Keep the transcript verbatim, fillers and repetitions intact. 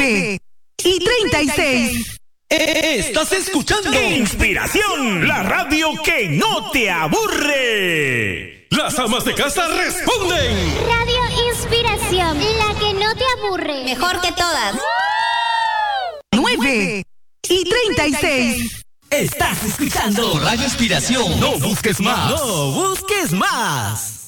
nueve y treinta y seis. Estás escuchando Inspiración, la radio que no te aburre. Las amas de casa responden. Radio Inspiración, la que no te aburre. Mejor que todas. nueve y treinta y seis. Estás escuchando Radio Inspiración. No busques más. No busques más.